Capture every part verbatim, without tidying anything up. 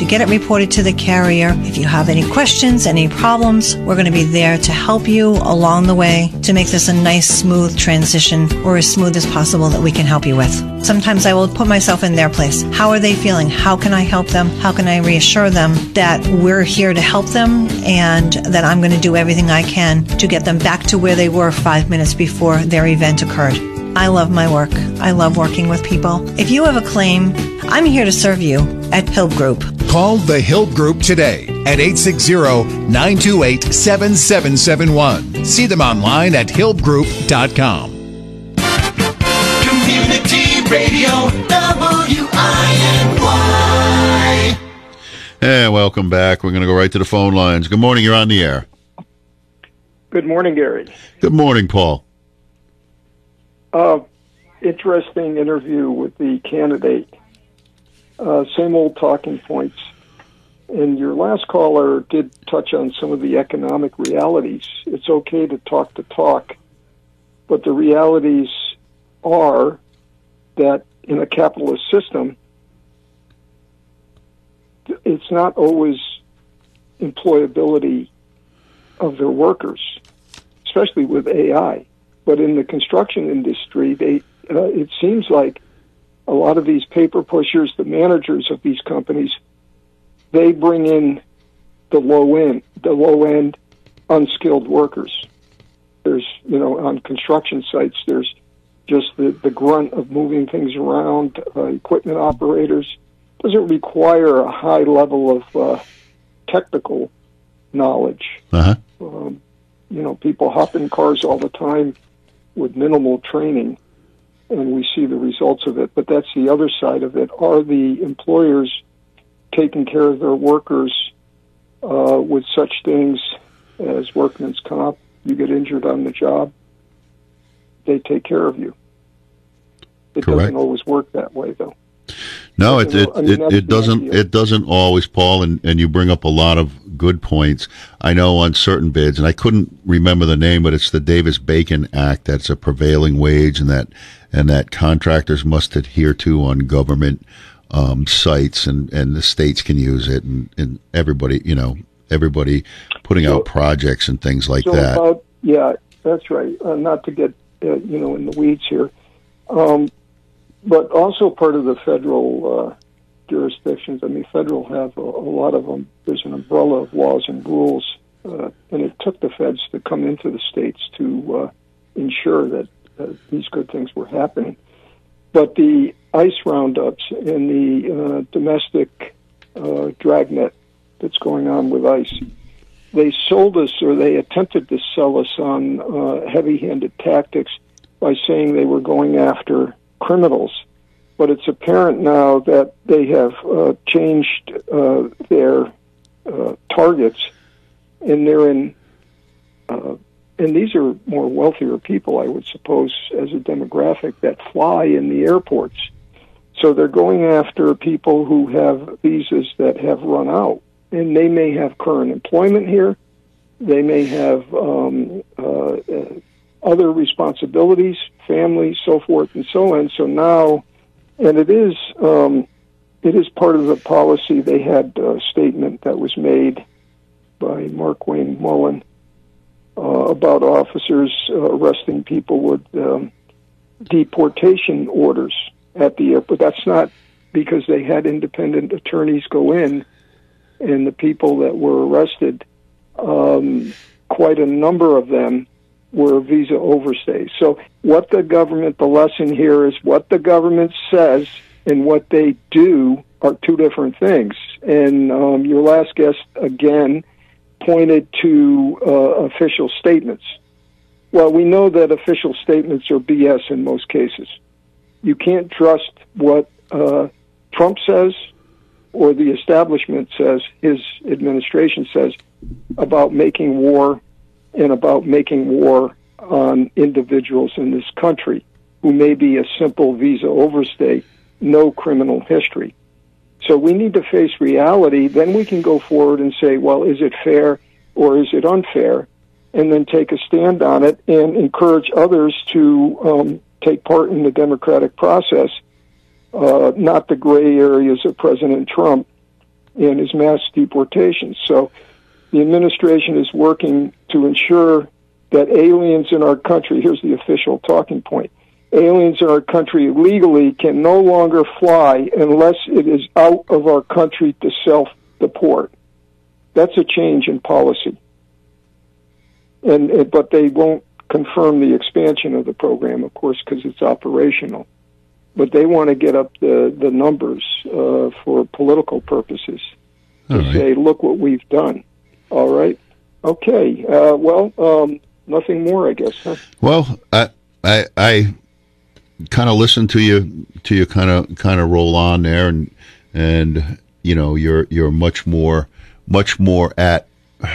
you get it reported to the carrier. If you have any questions, any problems, we're going to be there to help you along the way to make this a nice, smooth transition, or as smooth as possible that we can help you with. Sometimes I will put myself in their place. How are they feeling? How can I help them? How can I reassure them that we're here to help them and that I'm going to do everything I can to get them back to where they were five minutes before their event occurred. I love my work. I love working with people. If you have a claim, I'm here to serve you at Hill Group. Call the Hill Group today at eight six zero, nine two eight, seven seven seven one. See them online at hill group dot com. Community Radio, W I N Y. Hey, welcome back. We're going to go right to the phone lines. Good morning. You're on the air. Good morning, Gary. Good morning, Paul. Uh, interesting interview with the candidate. Uh, same old talking points. And your last caller did touch on some of the economic realities. It's okay to talk the talk, but the realities are that in a capitalist system, it's not always employability of their workers, especially with A I. But in the construction industry, they uh, it seems like a lot of these paper pushers, the managers of these companies, they bring in the low end, the low end unskilled workers. There's, you know, on construction sites, there's just the, the grunt of moving things around, uh, equipment operators. Doesn't require a high level of uh, technical knowledge. Uh-huh. Um, you know, people hop in cars all the time with minimal training, and we see the results of it. But that's the other side of it. Are the employers taking care of their workers uh, with such things as workman's comp? You get injured on the job, they take care of you. It Correct. Doesn't always work that way, though. No, it it, I mean, it, it doesn't it doesn't always, Paul, and, and you bring up a lot of good points. I know on certain bids, and I couldn't remember the name, but it's the Davis-Bacon Act that's a prevailing wage, and that and that contractors must adhere to on government um, sites, and, and the states can use it, and, and everybody, you know, everybody putting so, out projects and things like so that. About, yeah, that's right. Uh, not to get uh, you know in the weeds here. Um, But also part of the federal uh, jurisdictions. I mean, federal have a, a lot of them. There's an umbrella of laws and rules, uh, and it took the feds to come into the states to uh, ensure that uh, these good things were happening. But the ICE roundups and the uh, domestic uh, dragnet that's going on with ICE, they sold us, or they attempted to sell us on uh, heavy-handed tactics by saying they were going after criminals, but it's apparent now that they have uh, changed uh, their uh, targets, and they're in, uh, and these are more wealthier people, I would suppose, as a demographic that fly in the airports. So they're going after people who have visas that have run out, and they may have current employment here, they may have um, uh, uh, other responsibilities, family, so forth and so on. So now, and it is um, it is part of the policy. They had a statement that was made by Mark Wayne Mullen uh, about officers uh, arresting people with um, deportation orders at the airport. That's not because they had independent attorneys go in, and the people that were arrested, um, quite a number of them were visa overstays. So what the government, the lesson here is what the government says and what they do are two different things. And um, your last guest, again, pointed to uh, official statements. Well, we know that official statements are B S in most cases. You can't trust what uh, Trump says or the establishment says, his administration says, about making war and about making war on individuals in this country who may be a simple visa overstay, no criminal history. So we need to face reality. Then we can go forward and say, well, is it fair or is it unfair? And then take a stand on it and encourage others to um, take part in the democratic process, uh, not the gray areas of President Trump, and is mass deportations. So the administration is working to ensure that aliens in our country, here's the official talking point, aliens in our country legally can no longer fly unless it is out of our country to self-deport. That's a change in policy. And but they won't confirm the expansion of the program, of course, because it's operational. But they want to get up the, the numbers uh, for political purposes to right. say, look what we've done. All right? Okay. Uh, well, um, nothing more, I guess, huh? Well, I I, I kind of listened to you to you kind of kind of roll on there, and and you know you're you're much more much more at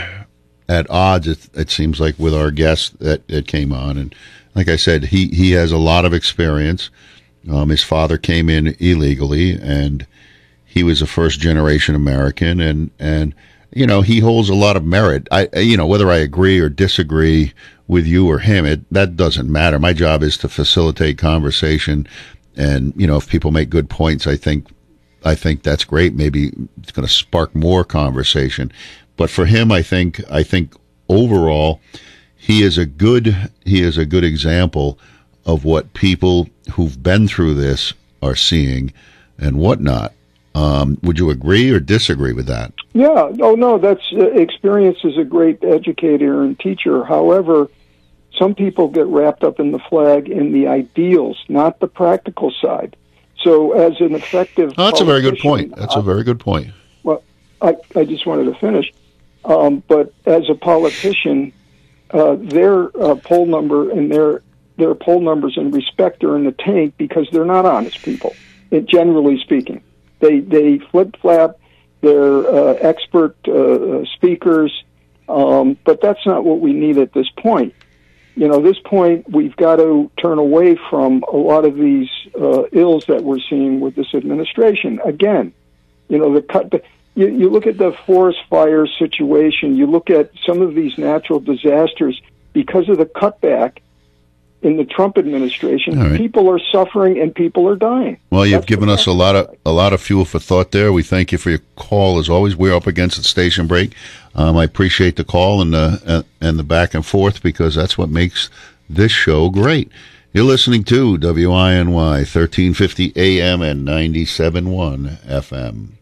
at odds. It, it seems like with our guest that, that came on, and like I said, he he has a lot of experience. Um, his father came in illegally, and he was a first-generation American, and, and you know he holds a lot of merit. I, you know, whether I agree or disagree with you or him, it that doesn't matter. My job is to facilitate conversation, and you know, if people make good points, I think, I think that's great. Maybe it's going to spark more conversation. But for him, I think, I think overall, he is a good, he is a good example of what people who've been through this are seeing and whatnot. Um, would you agree or disagree with that? Yeah. Oh, no, that's uh, experience is a great educator and teacher. However, some people get wrapped up in the flag and the ideals, not the practical side. So as an effective oh, that's a very good point. That's a very good point. Well, I, I just wanted to finish. Um, but as a politician, uh, their uh, poll number and their their poll numbers and respect are in the tank because they're not honest people, it, generally speaking. They they flip-flap, they're uh, expert uh, speakers, um, but that's not what we need at this point. You know, this point, we've got to turn away from a lot of these uh, ills that we're seeing with this administration. Again, you know, the cut. The, you, you look at the forest fire situation, you look at some of these natural disasters, because of the cutback in the Trump administration, right. people are suffering and people are dying. Well, you've That's given us a lot of a lot of fuel for thought there. We thank you for your call. As always, we're up against the station break. Um, I appreciate the call and the uh, and the back and forth, because that's what makes this show great. You're listening to W I N Y thirteen fifty A M and ninety-seven point one F M.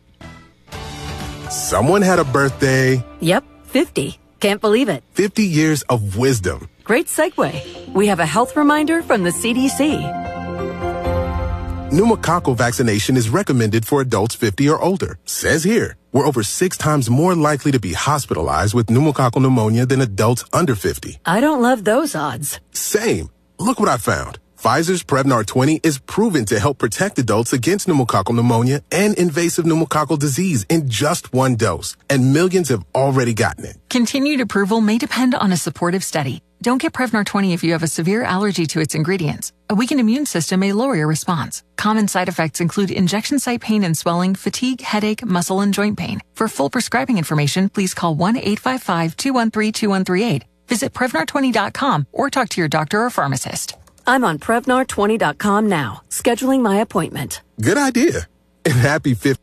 Someone had a birthday. Yep, fifty. Can't believe it. fifty years of wisdom. Great segue. We have a health reminder from the C D C. Pneumococcal vaccination is recommended for adults fifty or older. Says here, we're over six times more likely to be hospitalized with pneumococcal pneumonia than adults under fifty. I don't love those odds. Same. Look what I found. Pfizer's Prevnar twenty is proven to help protect adults against pneumococcal pneumonia and invasive pneumococcal disease in just one dose, and millions have already gotten it. Continued approval may depend on a supportive study. Don't get Prevnar twenty if you have a severe allergy to its ingredients. A weakened immune system may lower your response. Common side effects include injection site pain and swelling, fatigue, headache, muscle, and joint pain. For full prescribing information, please call one eight five five, two one three, two one three eight. Visit Prevnar twenty dot com or talk to your doctor or pharmacist. I'm on Prevnar twenty dot com now, scheduling my appointment. Good idea. And happy fiftieth.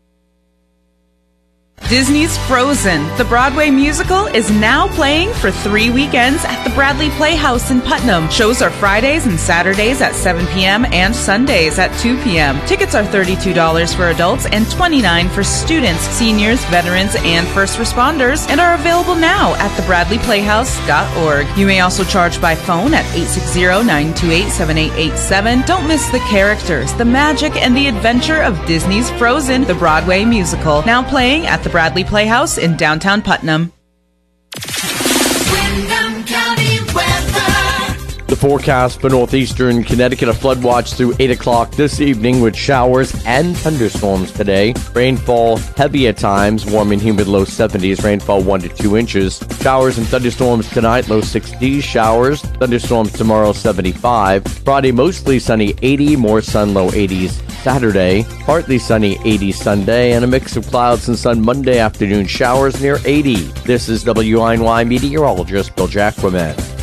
Disney's Frozen, the Broadway musical, is now playing for three weekends at the Bradley Playhouse in Putnam. Shows are Fridays and Saturdays at seven p.m. and Sundays at two p.m. Tickets are thirty-two dollars for adults and twenty-nine dollars for students, seniors, veterans, and first responders, and are available now at the bradley playhouse dot org. You may also charge by phone at eight six zero, nine two eight, seven eight eight seven. Don't miss the characters, the magic, and the adventure of Disney's Frozen, the Broadway musical, now playing at the Bradley Playhouse in downtown Putnam. Windham County weather. The forecast for northeastern Connecticut, a flood watch through eight o'clock this evening with showers and thunderstorms today. Rainfall heavy at times, warm and humid, low seventies, rainfall one to two inches. Showers and thunderstorms tonight, low sixties, showers, thunderstorms tomorrow, seventy-five. Friday, mostly sunny, eighty, more sun, low eighties. Saturday, partly sunny, eighty Sunday, and a mix of clouds and sun Monday afternoon, showers near eighty. This is W I N Y meteorologist Bill Jacquemin.